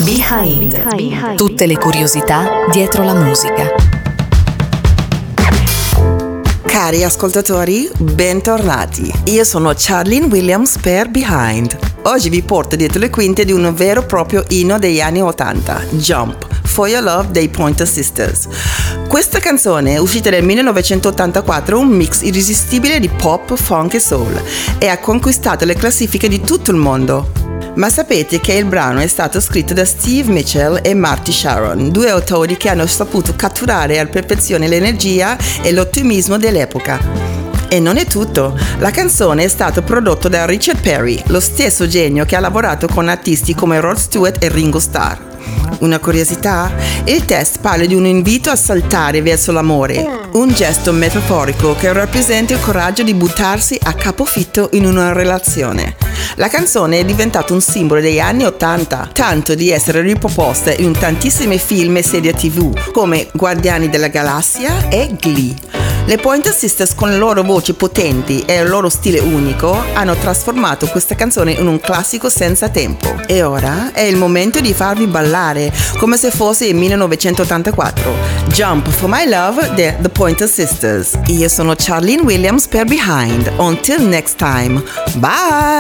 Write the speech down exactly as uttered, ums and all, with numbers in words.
Behind. Behind. Tutte le curiosità dietro la musica. Cari ascoltatori, bentornati. Io sono Charlene Williams per Behind. Oggi vi porto dietro le quinte di un vero e proprio inno degli anni ottanta, Jump, For Your Love dei Pointer Sisters. Questa canzone, uscita nel millenovecentottantaquattro, è un mix irresistibile di pop, funk e soul e ha conquistato le classifiche di tutto il mondo. Ma sapete che il brano è stato scritto da Steve Mitchell e Marty Sharon, due autori che hanno saputo catturare a perfezione l'energia e l'ottimismo dell'epoca. E non è tutto, la canzone è stata prodotta da Richard Perry, lo stesso genio che ha lavorato con artisti come Rod Stewart e Ringo Starr. Una curiosità? Il testo parla di un invito a saltare verso l'amore, un gesto metaforico che rappresenta il coraggio di buttarsi a capofitto in una relazione. La canzone è diventata un simbolo degli anni ottanta, tanto di essere riproposta in tantissimi film e serie tivù come Guardiani della Galassia e Glee. Le Pointer Sisters, con le loro voci potenti e il loro stile unico, hanno trasformato questa canzone in un classico senza tempo. E ora è il momento di farvi ballare, come se fosse il millenovecentottantaquattro. Jump for My Love The, The Pointer Sisters. Io sono Charlene Williams per Behind. Until next time. Bye!